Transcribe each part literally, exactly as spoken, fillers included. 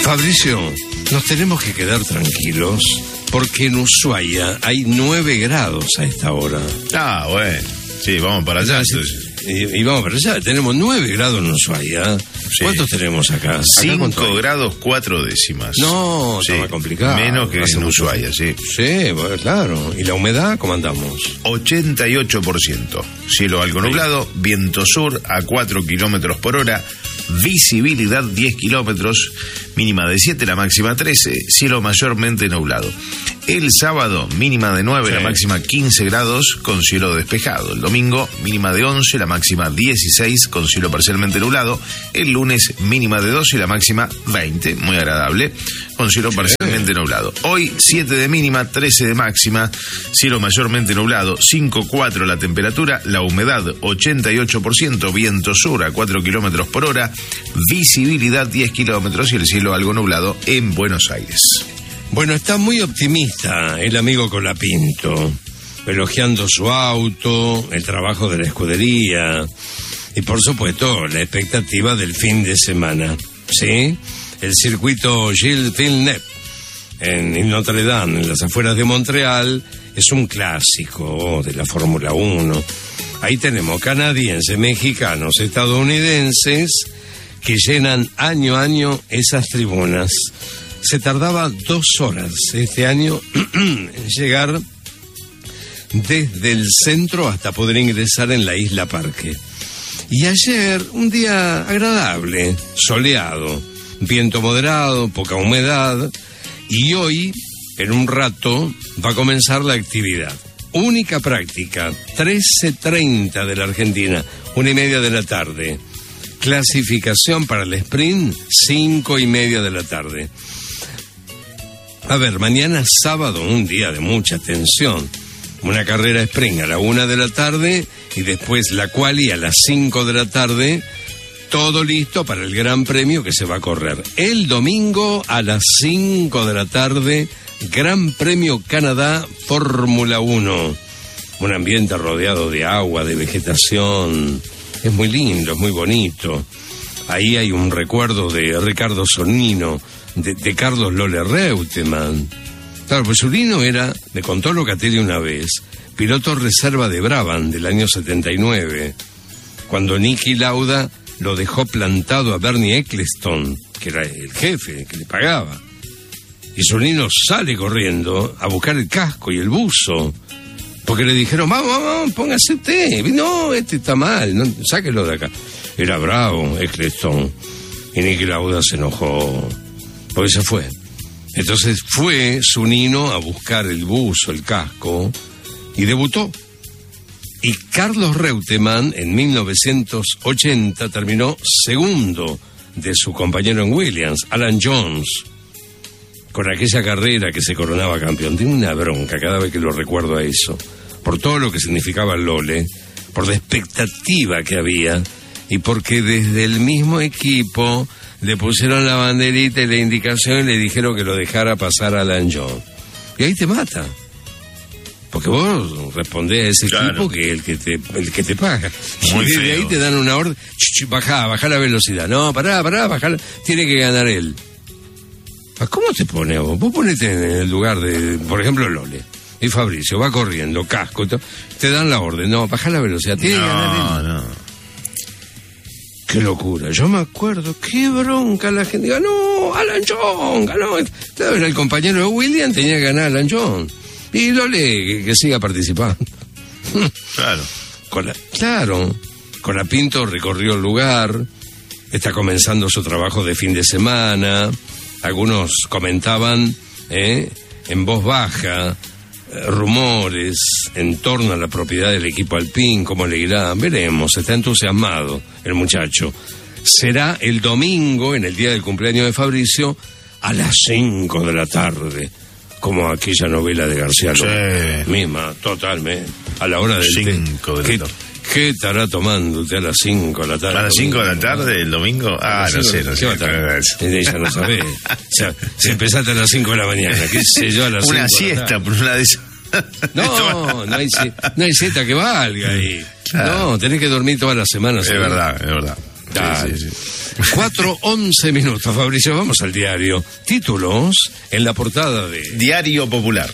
Fabricio, nos tenemos que quedar tranquilos porque en Ushuaia hay nueve grados a esta hora. Ah, bueno. Sí, vamos para allá. Sí, y, y vamos para allá. Tenemos nueve grados en Ushuaia. Sí. ¿Cuántos tenemos acá? Cinco grados cuatro décimas. No, sí. Está complicado. Menos que Hace en Ushuaia, sí. Sí, bueno, claro. ¿Y la humedad cómo andamos? ochenta y ocho por ciento. Cielo algo nublado, viento sur a cuatro kilómetros por hora, visibilidad diez kilómetros, mínima de siete, la máxima trece, cielo mayormente nublado. El sábado, mínima de nueve, sí. La máxima quince grados, con cielo despejado. El domingo, mínima de once, la máxima dieciséis, con cielo parcialmente nublado. El lunes, mínima de doce y la máxima veinte, muy agradable, con cielo parcialmente nublado. Hoy, siete de mínima, trece de máxima, cielo mayormente nublado, cinco cuatro la temperatura, la humedad ochenta y ocho por ciento, viento sur a cuatro kilómetros por hora, visibilidad diez kilómetros y el cielo algo nublado en Buenos Aires. Bueno, está muy optimista el amigo Colapinto, elogiando su auto, el trabajo de la escudería y, por supuesto, la expectativa del fin de semana. ¿Sí? El circuito Gilles Villeneuve en Notre Dame, en las afueras de Montreal, es un clásico de la Fórmula uno. Ahí tenemos canadienses, mexicanos, estadounidenses que llenan año a año esas tribunas. Se tardaba dos horas este año en llegar desde el centro hasta poder ingresar en la isla Parque. Y ayer, un día agradable, soleado, viento moderado, poca humedad, y hoy, en un rato, va a comenzar la actividad. Única práctica, trece treinta de la Argentina, una y media de la tarde. Clasificación para el sprint, cinco y media de la tarde. A ver, mañana sábado, un día de mucha tensión. Una carrera sprint a la una de la tarde y después la quali a las cinco de la tarde. Todo listo para el gran premio que se va a correr. El domingo a las cinco de la tarde, Gran Premio Canadá Fórmula uno. Un ambiente rodeado de agua, de vegetación. Es muy lindo, es muy bonito. Ahí hay un recuerdo de Ricardo Sonnino, de, de Carlos Lolle Reutemann. Claro, pues Sonnino era, me contó Locatelli una vez, piloto reserva de Brabham del año setenta y nueve, cuando Niki Lauda lo dejó plantado a Bernie Ecclestone, que era el jefe, que le pagaba. Y Sonnino sale corriendo a buscar el casco y el buzo, porque le dijeron, vamos, vamos, póngase usted. No, este está mal, no, sáquelo de acá. Era bravo Ecclestone, y Niki Lauda se enojó, porque se fue. Entonces fue Sonnino a buscar el buzo, el casco, y debutó. Y Carlos Reutemann, en mil novecientos ochenta, terminó segundo de su compañero en Williams, Alan Jones, con aquella carrera que se coronaba campeón. Tiene una bronca cada vez que lo recuerdo a eso, por todo lo que significaba el Lolle, por la expectativa que había, y porque desde el mismo equipo le pusieron la banderita y la indicación y le dijeron que lo dejara pasar a Alan Jones. Y ahí te mata. Porque vos respondés a ese claro. equipo que el que te el que te paga. Muy y desde feo. Ahí te dan una orden, bajá, bajá la velocidad. No, pará, pará, bajá, tiene que ganar él. ¿Cómo te pone vos? Vos ponete en el lugar de, por ejemplo, Lolle. Y Fabricio va corriendo, casco, te dan la orden. No, bajá la velocidad, tiene no, que ganar él. No. Qué locura, yo me acuerdo, qué bronca la gente, ganó Alan Jones, ganó, era el compañero de Williams, tenía que ganar Alan Jones, y Lolle que, que siga participando. Claro. Con la, claro, Colapinto recorrió el lugar, está comenzando su trabajo de fin de semana, algunos comentaban eh, en voz baja, rumores en torno a la propiedad del equipo Alpine, cómo le irá, veremos, está entusiasmado el muchacho. Será el domingo, en el día del cumpleaños de Fabricio, a las cinco de la tarde, como aquella novela de García Lorca, sí. Misma, totalmente, a la hora del cinco de la tarde. ¿Qué estará tomando usted a las cinco de la tarde? ¿A las cinco de la tarde el domingo? Ah, no sé, no sé. Ella no sabe. O sea, si empezaste a las cinco de la mañana, qué sé yo, a las una cinco siesta, por una de esas. No, no hay, no hay siesta que valga ahí. Claro. No, tenés que dormir todas las semanas. Es verdad, es verdad. Dale. Sí, sí, sí. cuatro once minutos, Fabricio, vamos al diario. Títulos en la portada de Diario Popular.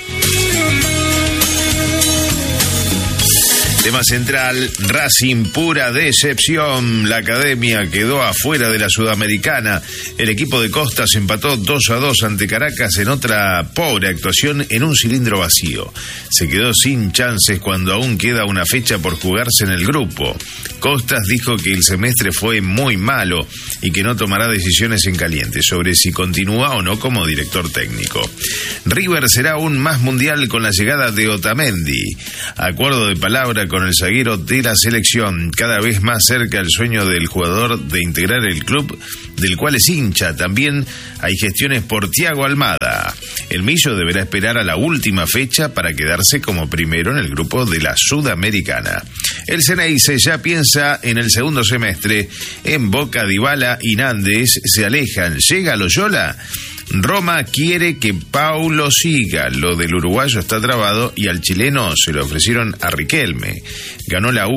Tema central, Racing pura decepción. La academia quedó afuera de la Sudamericana. El equipo de Costas empató dos a dos ante Caracas en otra pobre actuación en un cilindro vacío. Se quedó sin chances cuando aún queda una fecha por jugarse en el grupo. Costas dijo que el semestre fue muy malo y que no tomará decisiones en caliente sobre si continúa o no como director técnico. River será aún más mundial con la llegada de Otamendi. Acuerdo de palabra con el zaguero de la selección, cada vez más cerca el sueño del jugador de integrar el club del cual es hincha. También hay gestiones por Thiago Almada. El Millo deberá esperar a la última fecha para quedarse como primero en el grupo de la Sudamericana. El Ceneice ya piensa en el segundo semestre. En Boca, Dybala y Nández se alejan. ¿Llega Loyola? Roma quiere que Paulo siga. Lo del uruguayo está trabado y al chileno se le ofrecieron a Riquelme. Ganó la U